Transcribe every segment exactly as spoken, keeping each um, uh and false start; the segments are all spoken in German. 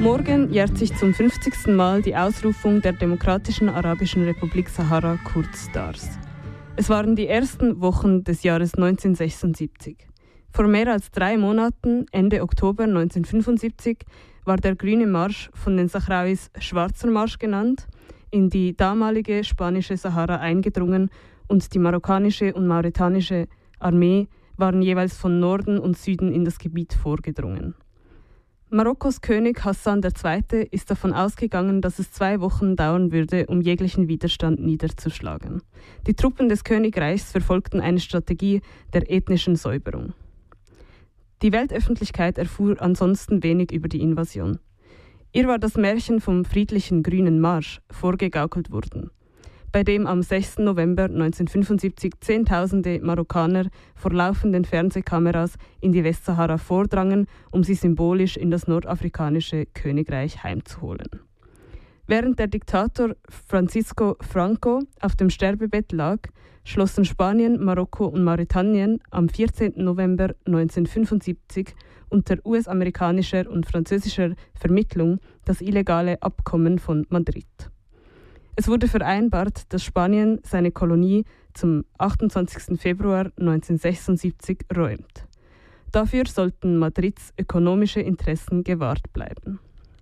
Morgen jährt sich zum fünfzigsten Mal die Ausrufung der Demokratischen Arabischen Republik Sahara, kurz D A R S. Es waren die ersten Wochen des Jahres neunzehnhundertsechsundsiebzig. Vor mehr als drei Monaten, Ende Oktober neunzehnhundertfünfundsiebzig, war der Grüne Marsch, von den Sahrauis Schwarzer Marsch genannt, in die damalige spanische Sahara eingedrungen und die marokkanische und mauretanische Armee waren jeweils von Norden und Süden in das Gebiet vorgedrungen. Marokkos König Hassan der Zweite ist davon ausgegangen, dass es zwei Wochen dauern würde, um jeglichen Widerstand niederzuschlagen. Die Truppen des Königreichs verfolgten eine Strategie der ethnischen Säuberung. Die Weltöffentlichkeit erfuhr ansonsten wenig über die Invasion. Ihr war das Märchen vom friedlichen Grünen Marsch vorgegaukelt worden, bei dem am sechsten November neunzehnhundertfünfundsiebzig Zehntausende Marokkaner vor laufenden Fernsehkameras in die Westsahara vordrangen, um sie symbolisch in das nordafrikanische Königreich heimzuholen. Während der Diktator Francisco Franco auf dem Sterbebett lag, schlossen Spanien, Marokko und Mauretanien am vierzehnten November neunzehnhundertfünfundsiebzig unter U S-amerikanischer und französischer Vermittlung das illegale Abkommen von Madrid. Es wurde vereinbart, dass Spanien seine Kolonie zum achtundzwanzigsten Februar neunzehnhundertsechsundsiebzig räumt. Dafür sollten Madrids ökonomische Interessen gewahrt bleiben.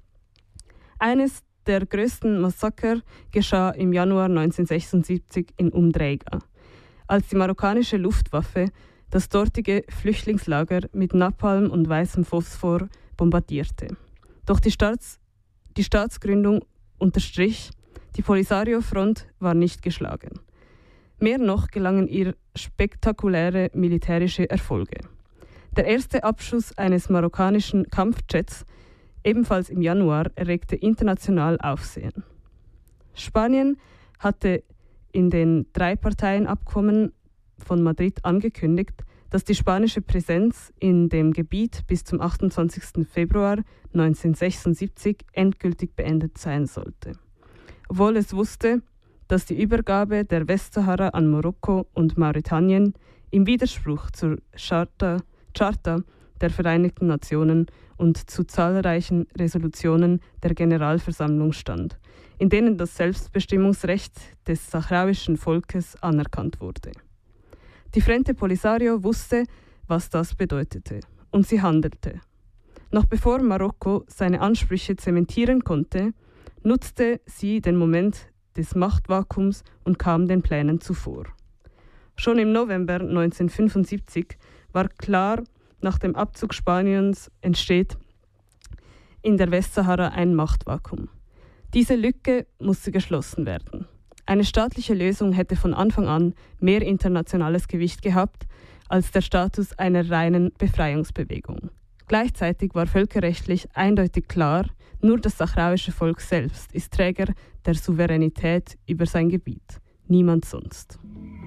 Eines der größten Massaker geschah im Januar neunzehnhundertsechsundsiebzig in Umdreiga, als die marokkanische Luftwaffe das dortige Flüchtlingslager mit Napalm und weißem Phosphor bombardierte. Doch die, Staats- die Staatsgründung unterstrich, die Polisario-Front war nicht geschlagen. Mehr noch gelangen ihr spektakuläre militärische Erfolge. Der erste Abschuss eines marokkanischen Kampfjets, ebenfalls im Januar, erregte international Aufsehen. Spanien hatte in den Drei-Parteien-Abkommen von Madrid angekündigt, dass die spanische Präsenz in dem Gebiet bis zum achtundzwanzigsten Februar neunzehnhundertsechsundsiebzig endgültig beendet sein sollte. Obwohl es wusste, dass die Übergabe der Westsahara an Marokko und Mauretanien im Widerspruch zur Charta, Charta der Vereinigten Nationen und zu zahlreichen Resolutionen der Generalversammlung stand, in denen das Selbstbestimmungsrecht des sahrauischen Volkes anerkannt wurde. Die Frente Polisario wusste, was das bedeutete, und sie handelte. Noch bevor Marokko seine Ansprüche zementieren konnte, nutzte sie den Moment des Machtvakuums und kam den Plänen zuvor. Schon im November neunzehnhundertfünfundsiebzig war klar, nach dem Abzug Spaniens entsteht in der Westsahara ein Machtvakuum. Diese Lücke musste geschlossen werden. Eine staatliche Lösung hätte von Anfang an mehr internationales Gewicht gehabt als der Status einer reinen Befreiungsbewegung. Gleichzeitig war völkerrechtlich eindeutig klar, nur das sahrauische Volk selbst ist Träger der Souveränität über sein Gebiet, niemand sonst.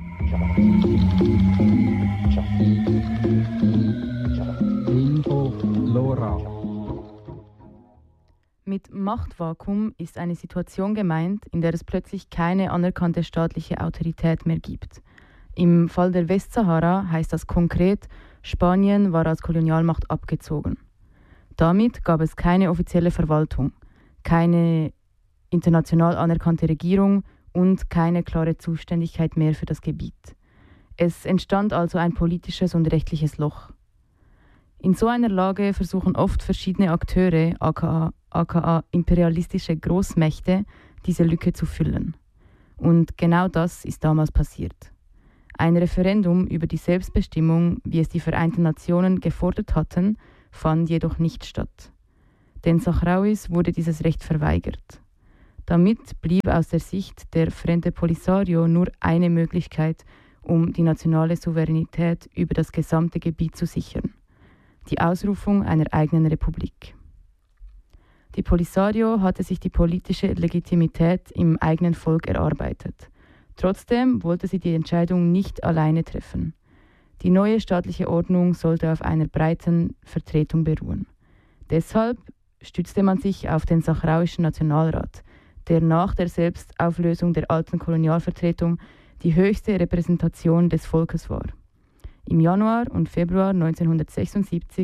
Mit Machtvakuum ist eine Situation gemeint, in der es plötzlich keine anerkannte staatliche Autorität mehr gibt. Im Fall der Westsahara heißt das konkret, Spanien war als Kolonialmacht abgezogen. Damit gab es keine offizielle Verwaltung, keine international anerkannte Regierung und keine klare Zuständigkeit mehr für das Gebiet. Es entstand also ein politisches und rechtliches Loch. In so einer Lage versuchen oft verschiedene Akteure, aka, aka imperialistische Großmächte, diese Lücke zu füllen. Und genau das ist damals passiert. Ein Referendum über die Selbstbestimmung, wie es die Vereinten Nationen gefordert hatten, fand jedoch nicht statt. Den Sahrauis wurde dieses Recht verweigert. Damit blieb aus der Sicht der Frente Polisario nur eine Möglichkeit, um die nationale Souveränität über das gesamte Gebiet zu sichern: die Ausrufung einer eigenen Republik. Die Polisario hatte sich die politische Legitimität im eigenen Volk erarbeitet. Trotzdem wollte sie die Entscheidung nicht alleine treffen. Die neue staatliche Ordnung sollte auf einer breiten Vertretung beruhen. Deshalb stützte man sich auf den Sahrauischen Nationalrat, der nach der Selbstauflösung der alten Kolonialvertretung die höchste Repräsentation des Volkes war. Im Januar und Februar neunzehnhundertsechsundsiebzig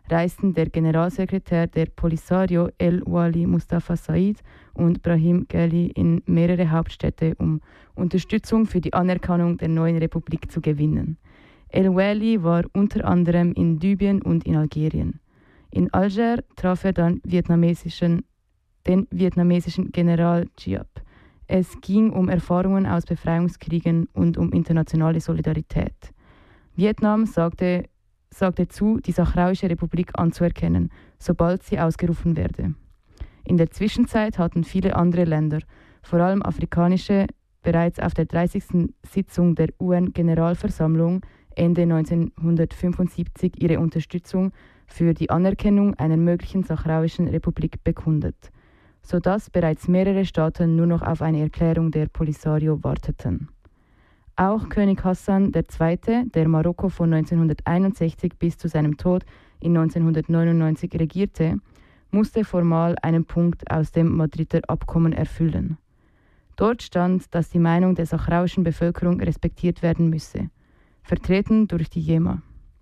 reisten der Generalsekretär der Polisario El-Wali Mustafa Said und Brahim Ghali in mehrere Hauptstädte, um Unterstützung für die Anerkennung der neuen Republik zu gewinnen. El-Wali war unter anderem in Libyen und in Algerien. In Alger traf er dann vietnamesischen, den vietnamesischen General Giap. Es ging um Erfahrungen aus Befreiungskriegen und um internationale Solidarität. Vietnam sagte, sagte zu, die Sahrawische Republik anzuerkennen, sobald sie ausgerufen werde. In der Zwischenzeit hatten viele andere Länder, vor allem afrikanische, bereits auf der dreißigsten Sitzung der U N-Generalversammlung Ende neunzehnhundertfünfundsiebzig ihre Unterstützung für die Anerkennung einer möglichen Sahrawischen Republik bekundet, sodass bereits mehrere Staaten nur noch auf eine Erklärung der Polisario warteten. Auch König Hassan der Zweite., der Marokko von neunzehnhunderteinundsechzig bis zu seinem Tod in neunzehnhundertneunundneunzig regierte, musste formal einen Punkt aus dem Madrider Abkommen erfüllen. Dort stand, dass die Meinung der sahrawischen Bevölkerung respektiert werden müsse, vertreten durch die Jema.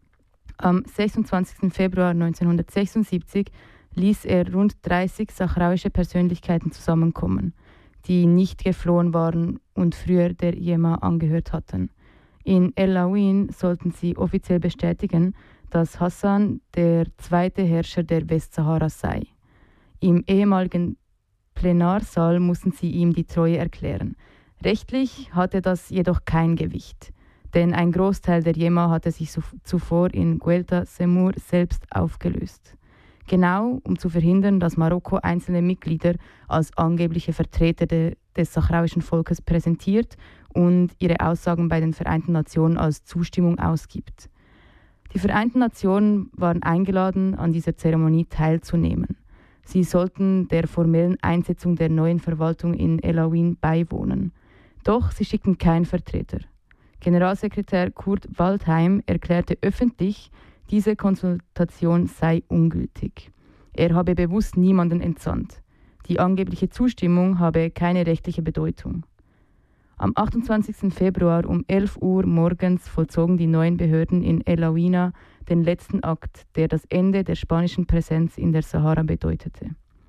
Am sechsundzwanzigsten Februar neunzehnhundertsechsundsiebzig ließ er rund dreißig sahrawische Persönlichkeiten zusammenkommen, die nicht geflohen waren und früher der Jema angehört hatten. In El Aouin sollten sie offiziell bestätigen, dass Hassan der zweite Herrscher der Westsahara sei. Im ehemaligen Plenarsaal mussten sie ihm die Treue erklären. Rechtlich hatte das jedoch kein Gewicht, denn ein Großteil der Jema hatte sich zuvor in Guelta Semur selbst aufgelöst. Genau um zu verhindern, dass Marokko einzelne Mitglieder als angebliche Vertreter de, des sahrawischen Volkes präsentiert und ihre Aussagen bei den Vereinten Nationen als Zustimmung ausgibt. Die Vereinten Nationen waren eingeladen, an dieser Zeremonie teilzunehmen. Sie sollten der formellen Einsetzung der neuen Verwaltung in El Aouin beiwohnen. Doch sie schickten keinen Vertreter. Generalsekretär Kurt Waldheim erklärte öffentlich, diese Konsultation sei ungültig. Er habe bewusst niemanden entsandt. Die angebliche Zustimmung habe keine rechtliche Bedeutung. Am achtundzwanzigsten Februar um elf Uhr morgens vollzogen die neuen Behörden in El Aouina den letzten Akt, der das Ende der spanischen Präsenz in der Sahara bedeutete.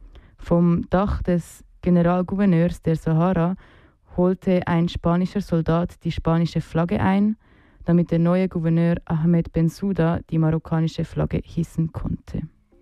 Vom Dach des Generalgouverneurs der Sahara holte ein spanischer Soldat die spanische Flagge ein, damit der neue Gouverneur Ahmed Bensouda die marokkanische Flagge hissen konnte.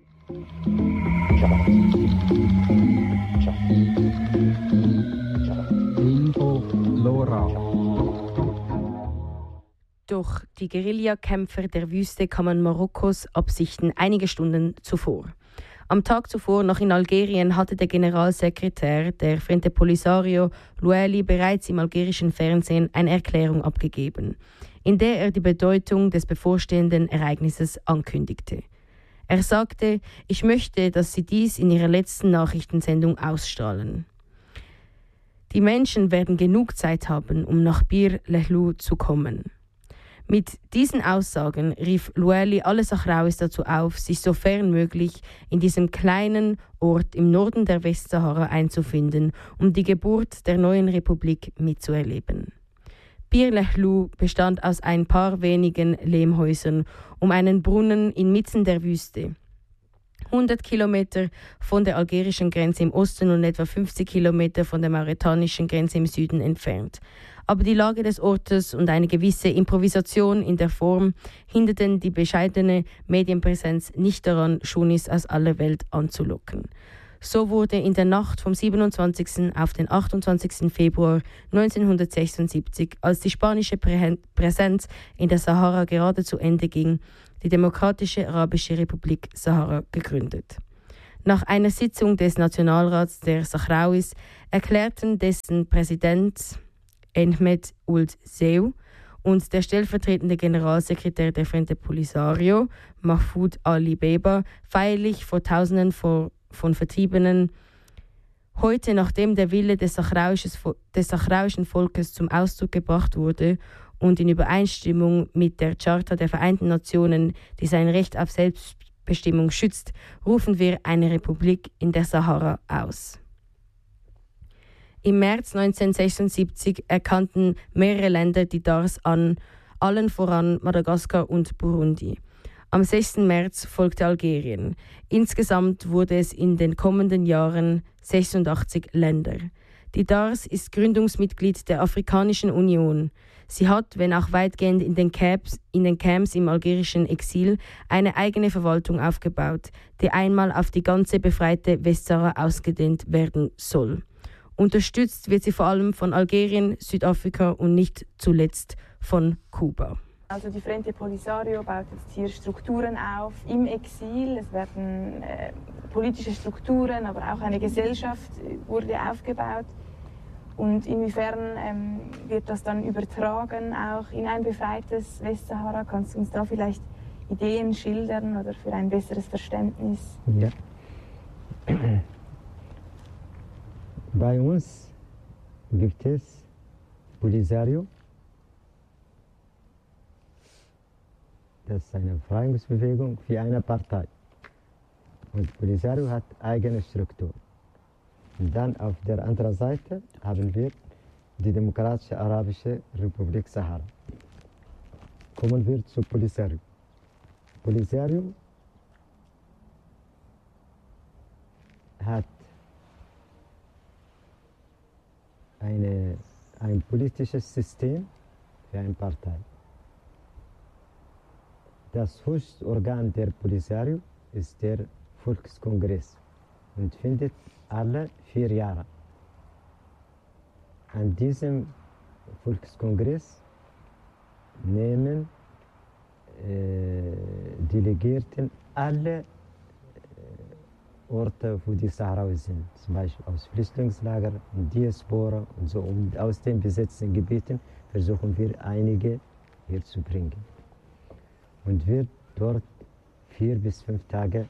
Doch die Guerillakämpfer der Wüste kamen Marokkos Absichten einige Stunden zuvor. Am Tag zuvor, noch in Algerien, hatte der Generalsekretär der Frente Polisario, Louali, bereits im algerischen Fernsehen eine Erklärung abgegeben, in der er die Bedeutung des bevorstehenden Ereignisses ankündigte. Er sagte, ich möchte, dass Sie dies in Ihrer letzten Nachrichtensendung ausstrahlen. Die Menschen werden genug Zeit haben, um nach Bir Lehlu zu kommen. Mit diesen Aussagen rief Louali alle Sahrauis dazu auf, sich sofern möglich in diesem kleinen Ort im Norden der Westsahara einzufinden, um die Geburt der neuen Republik mitzuerleben. Bir Lehlu bestand aus ein paar wenigen Lehmhäusern um einen Brunnen inmitten der Wüste. hundert Kilometer von der algerischen Grenze im Osten und etwa fünfzig Kilometer von der mauretanischen Grenze im Süden entfernt. Aber die Lage des Ortes und eine gewisse Improvisation in der Form hinderten die bescheidene Medienpräsenz nicht daran, Schunis aus aller Welt anzulocken. So wurde in der Nacht vom siebenundzwanzigsten auf den achtundzwanzigsten Februar neunzehnhundertsechsundsiebzig, als die spanische Prä- Präsenz in der Sahara gerade zu Ende ging, die Demokratische Arabische Republik Sahara gegründet. Nach einer Sitzung des Nationalrats der Sahrauis erklärten dessen Präsident Ahmed Ould Seu und der stellvertretende Generalsekretär der Frente Polisario, Mahfoud Ali Beba, feierlich vor Tausenden von, von Vertriebenen: Heute, nachdem der Wille des sahrauischen Volkes zum Ausdruck gebracht wurde und in Übereinstimmung mit der Charta der Vereinten Nationen, die sein Recht auf Selbstbestimmung schützt, rufen wir eine Republik in der Sahara aus. Im März neunzehnhundertsechsundsiebzig erkannten mehrere Länder die D A R S an, allen voran Madagaskar und Burundi. Am sechsten März folgte Algerien. Insgesamt wurde es in den kommenden Jahren sechsundachtzig Länder. Die D A R S ist Gründungsmitglied der Afrikanischen Union. Sie hat, wenn auch weitgehend in den Camps, in den Camps im algerischen Exil, eine eigene Verwaltung aufgebaut, die einmal auf die ganze befreite Westsahara ausgedehnt werden soll. Unterstützt wird sie vor allem von Algerien, Südafrika und nicht zuletzt von Kuba. Also die Frente Polisario baut jetzt hier Strukturen auf im Exil. Es werden äh, politische Strukturen, aber auch eine Gesellschaft wurde aufgebaut. Und inwiefern ähm, wird das dann übertragen auch in ein befreites Westsahara? Kannst du uns da vielleicht Ideen schildern oder für ein besseres Verständnis? Ja. Bei uns gibt es Polisario. Das ist eine Befreiungsbewegung für eine Partei. Und Polisario hat eigene Struktur. Und dann auf der anderen Seite haben wir die Demokratische Arabische Republik Sahara. Kommen wir zu Polisario. Polisario hat eine, ein politisches System für eine Partei. Das höchste Organ der Polisario ist der Volkskongress und findet alle vier Jahre. An diesem Volkskongress nehmen äh, Delegierten alle äh, Orte, wo die Sahrawis sind, zum Beispiel aus Flüchtlingslagern, Diaspora und so. Und aus den besetzten Gebieten versuchen wir einige hier zu bringen. Und wird dort vier bis fünf Tage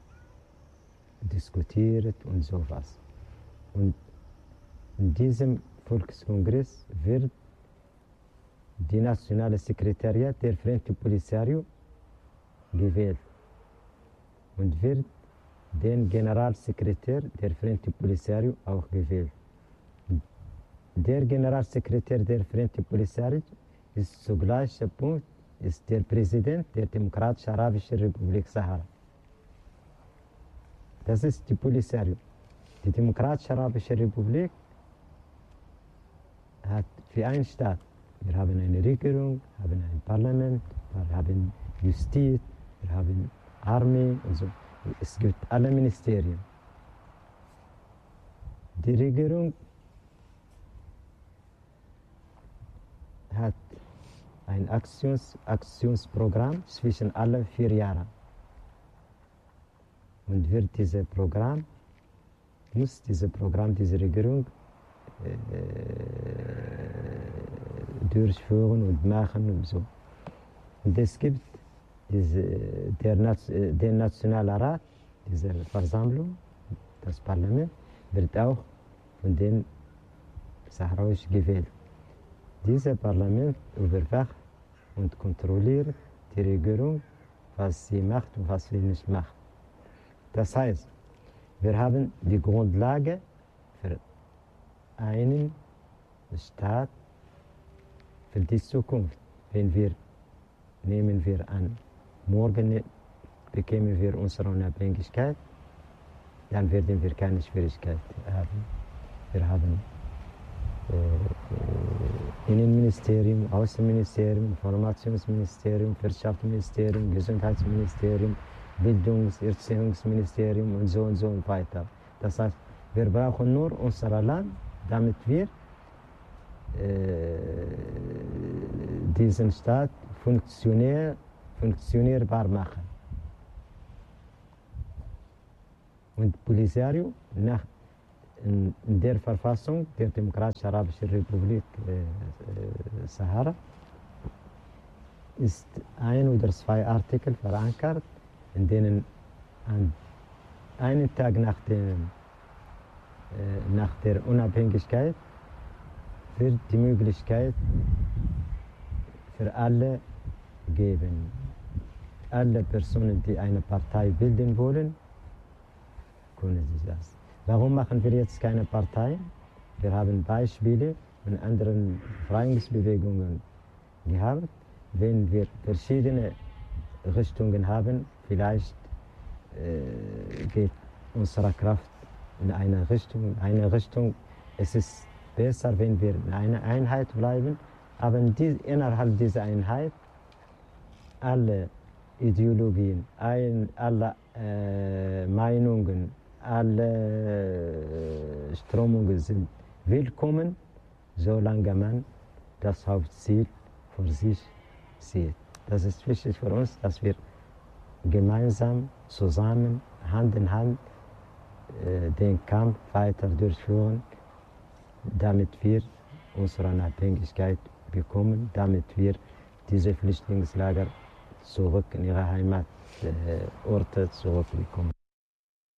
diskutiert und sowas. Und in diesem Volkskongress wird die nationale Sekretariat der Frente Polisario gewählt und wird den Generalsekretär der Frente Polisario auch gewählt. Der Generalsekretär der Frente Polisario ist zugleich der Punkt, ist der Präsident der Demokratischen Arabischen Republik Sahara. Das ist die Polisario. Die Demokratische Arabische Republik hat für einen Staat, wir haben eine Regierung, haben ein Parlament, wir haben Justiz, wir haben Armee und so. Es gibt alle Ministerien. Die Regierung hat ein Aktions, Aktionsprogramm zwischen alle vier Jahren. Und wird dieses Programm, muss dieses Programm, diese Regierung äh, durchführen und machen und so. Und es gibt diese, der, der Nationalrat, diese Versammlung, das Parlament, wird auch von den Sahrawis gewählt. Dieses Parlament überwacht und kontrolliert die Regierung, was sie macht und was sie nicht macht. Das heißt, wir haben die Grundlage für einen Staat für die Zukunft. Wenn wir, nehmen wir an, morgen bekämen wir unsere Unabhängigkeit, dann werden wir keine Schwierigkeit haben. Wir haben äh, Innenministerium, Außenministerium, Informationsministerium, Wirtschaftsministerium, Gesundheitsministerium, Bildungs-, Erziehungsministerium und so und so und weiter. Das heißt, wir brauchen nur unser Land, damit wir äh, diesen Staat funktionär, funktionierbar machen. Und Polisario, nach in, in der Verfassung der Demokratischen Arabischen Republik äh, äh, Sahara, ist ein oder zwei Artikel verankert, in denen an einen Tag nach, dem, äh, nach der Unabhängigkeit wird die Möglichkeit für alle geben. Alle Personen, die eine Partei bilden wollen, können sie das. Warum machen wir jetzt keine Partei? Wir haben Beispiele in anderen Befreiungsbewegungen gehabt. Wenn wir verschiedene Richtungen haben. Vielleicht äh, geht unsere Kraft in eine Richtung. Eine Richtung. Es ist besser, wenn wir in einer Einheit bleiben. Aber die, innerhalb dieser Einheit alle Ideologien, ein, alle äh, Meinungen, alle Strömungen sind willkommen, solange man das Hauptziel für sich sieht. Das ist wichtig für uns, dass wir gemeinsam, zusammen, Hand in Hand äh, den Kampf weiter durchführen, damit wir unsere Unabhängigkeit bekommen, damit wir diese Flüchtlingslager zurück in ihre Heimatorte zurückbekommen.